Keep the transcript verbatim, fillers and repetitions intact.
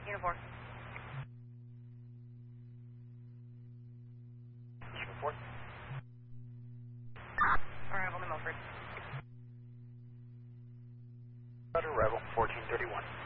fourteen oh four. Report. Arrival to Milford. Roger, arrival fourteen thirty-one.